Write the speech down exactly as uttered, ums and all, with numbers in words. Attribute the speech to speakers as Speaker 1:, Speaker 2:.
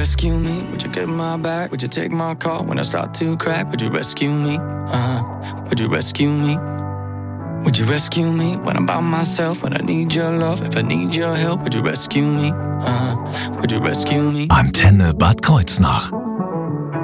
Speaker 1: rescue me? Would you get my back? Would you take my call when I start to crack? Would you rescue me? Uh-huh. Would you rescue me? Would you rescue me when I'm by myself? When I need your love, if I need your help, would you rescue me? Uh-huh. Would you rescue me?
Speaker 2: Antenne Bad Kreuznach.